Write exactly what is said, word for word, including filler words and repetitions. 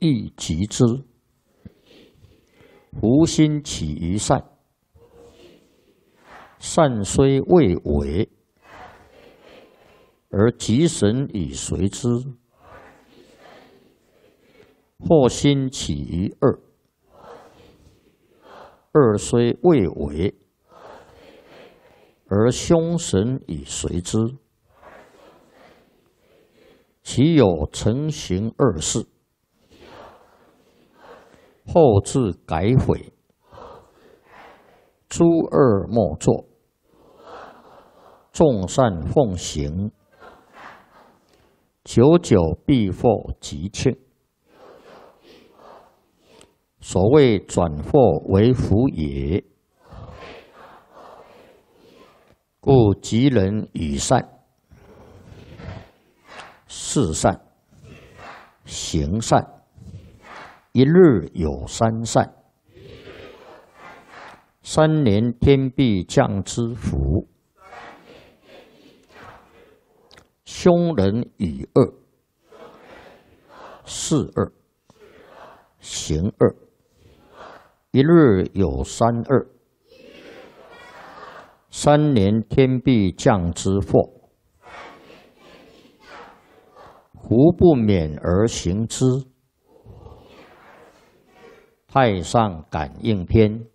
亦及之。福心起于善，善虽未为，而吉神以随之。祸心起于恶，恶虽未为，而凶神以随之。其有成行恶事，后自改悔，诸恶莫作，众善奉行，久久必获吉庆。所谓转祸为福也，故吉人与善，事善，行善，一日有三善，三年天必降之福。凶人与恶，事恶，行恶，一日有三恶，三年天必降之祸。胡不免而行之？太上感应篇。